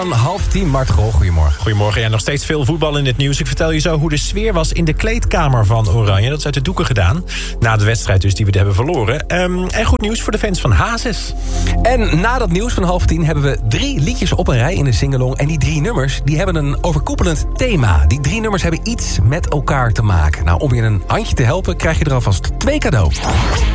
9:30, Mart Grol, goedemorgen. Goedemorgen, ja, nog steeds veel voetbal in het nieuws. Ik vertel je zo hoe de sfeer was in de kleedkamer van Oranje. Dat is uit de doeken gedaan. Na de wedstrijd dus die we hebben verloren. En goed nieuws voor de fans van Hazes. En na dat nieuws van 9:30 hebben we 3 liedjes op een rij in de singalong. En die 3 nummers die hebben een overkoepelend thema. Die 3 nummers hebben iets met elkaar te maken. Nou, om je een handje te helpen krijg je er alvast 2 cadeau.